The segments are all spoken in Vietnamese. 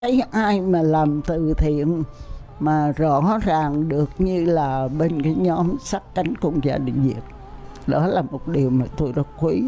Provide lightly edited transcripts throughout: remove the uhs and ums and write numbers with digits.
Thấy ai mà làm từ thiện mà rõ ràng được như là bên cái nhóm sát cánh cùng gia đình Việt, đó là một điều mà tôi rất quý.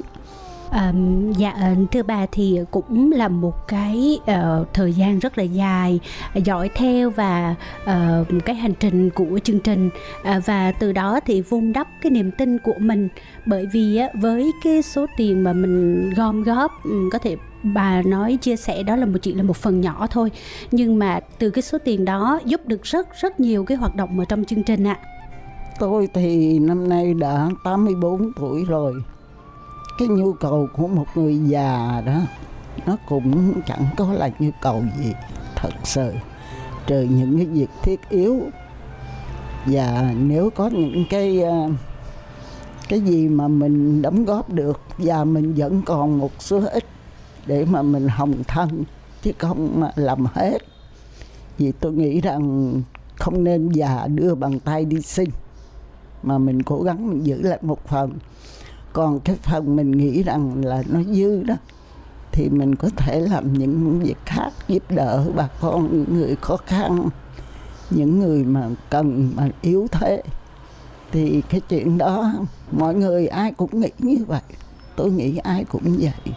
Thưa bà, thì cũng là một cái thời gian rất là dài dõi theo và cái hành trình của chương trình, và từ đó thì vun đắp cái niềm tin của mình. Bởi vì với cái số tiền mà mình gom góp, có thể bà nói chia sẻ đó là chỉ là một phần nhỏ thôi, nhưng mà từ cái số tiền đó giúp được rất rất nhiều cái hoạt động ở trong chương trình ạ. Tôi thì năm nay đã 84 tuổi rồi. Cái nhu cầu của một người già đó nó cũng chẳng có là nhu cầu gì thật sự, trừ những cái việc thiết yếu. Và nếu có những cái gì mà mình đóng góp được và mình vẫn còn một số ít để mà mình hồng thân, chứ không mà làm hết. Vì tôi nghĩ rằng không nên già đưa bàn tay đi xin, mà mình cố gắng mình giữ lại một phần. Còn cái phần mình nghĩ rằng là nó dư đó thì mình có thể làm những việc khác, giúp đỡ bà con, những người khó khăn, những người mà cần, mà yếu thế. Thì cái chuyện đó mọi người ai cũng nghĩ như vậy. Tôi nghĩ ai cũng vậy.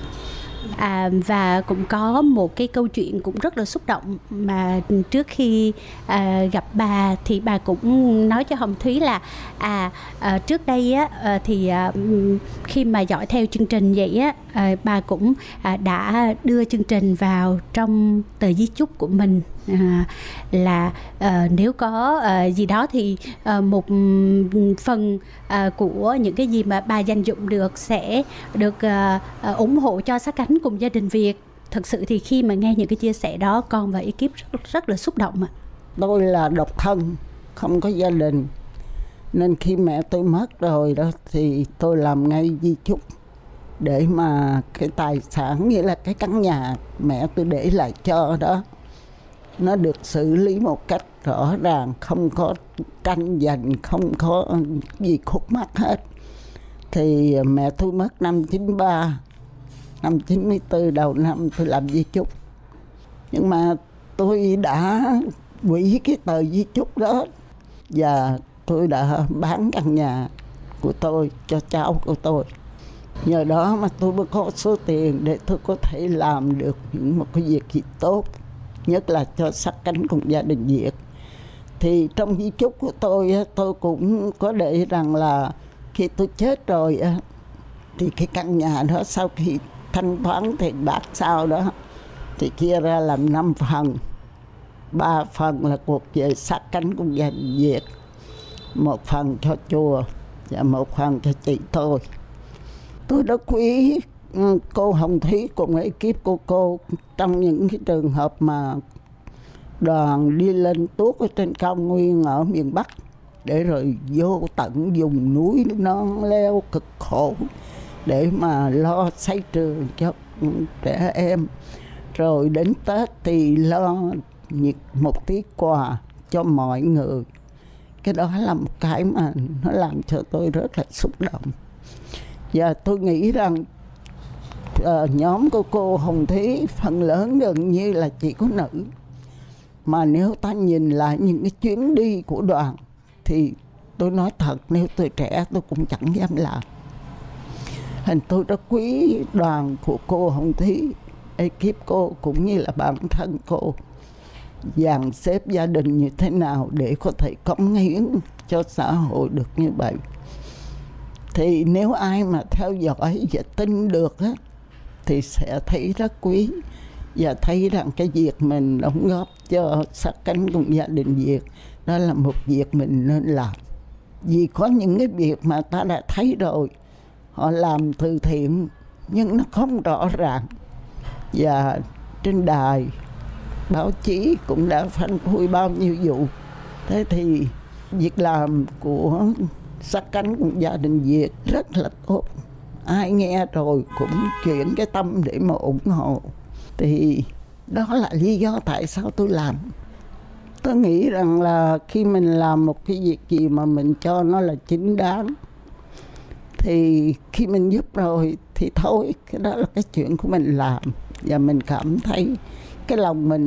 Và cũng có một cái câu chuyện cũng rất là xúc động mà trước khi gặp bà thì bà cũng nói cho Hồng Thúy là trước đây thì khi mà dõi theo chương trình vậy bà cũng đã đưa chương trình vào trong tờ di chúc của mình, là nếu có gì đó thì một phần của những cái gì mà bà dành dụm được sẽ được ủng hộ cho sát cánh cùng gia đình Việt. Thật sự thì khi mà nghe những cái chia sẻ đó, con và ekip rất là xúc động ạ. Tôi là độc thân, không có gia đình, nên khi mẹ tôi mất rồi đó thì tôi làm ngay di chúc để mà cái tài sản, nghĩa là cái căn nhà mẹ tôi để lại cho đó, nó được xử lý một cách rõ ràng, không có tranh giành, không có gì khúc mắc hết. Thì mẹ tôi mất năm 93, năm 94 đầu năm tôi làm di chúc. Nhưng mà tôi đã hủy cái tờ di chúc đó và tôi đã bán căn nhà của tôi cho cháu của tôi. Nhờ đó mà tôi mới có số tiền để tôi có thể làm được một cái việc gì tốt, nhất là cho sát cánh cùng gia đình Việt. Thì trong di chúc của tôi cũng có để rằng là khi tôi chết rồi thì cái căn nhà đó sau khi thanh toán tiền bạc sau đó thì chia ra làm 5 phần. 3 phần là cuộc về sát cánh cùng gia đình Việt, 1 phần cho chùa và 1 phần cho chị tôi. Tôi đã quý cô Hồng Thúy cùng ekip của cô trong những cái trường hợp mà đoàn đi lên tuốt ở trên cao nguyên ở miền Bắc, để rồi vô tận vùng núi non leo cực khổ để mà lo xây trường cho trẻ em. Rồi đến Tết thì lo một tí quà cho mọi người. Cái đó là một cái mà nó làm cho tôi rất là xúc động. Và tôi nghĩ rằng nhóm của cô Hồng Thúy phần lớn gần như là chỉ có nữ. Mà nếu ta nhìn lại những cái chuyến đi của đoàn thì tôi nói thật, nếu tôi trẻ tôi cũng chẳng dám làm. Hình tôi rất quý đoàn của cô Hồng Thúy, ekip cô cũng như là bản thân cô dàn xếp gia đình như thế nào để có thể cống hiến cho xã hội được như vậy. Thì nếu ai mà theo dõi và tin được thì sẽ thấy rất quý và thấy rằng cái việc mình đóng góp cho sát cánh cùng gia đình Việt đó là một việc mình nên làm. Vì có những cái việc mà ta đã thấy rồi, họ làm từ thiện nhưng nó không rõ ràng, và trên đài báo chí cũng đã phanh phui bao nhiêu vụ. Thế thì việc làm của sát cánh cùng gia đình Việt rất là tốt, ai nghe rồi cũng chuyển cái tâm để mà ủng hộ. Thì đó là lý do tại sao tôi làm. Tôi nghĩ rằng là khi mình làm một cái việc gì mà mình cho nó là chính đáng, thì khi mình giúp rồi thì thôi, cái đó là cái chuyện của mình làm. Và mình cảm thấy cái lòng mình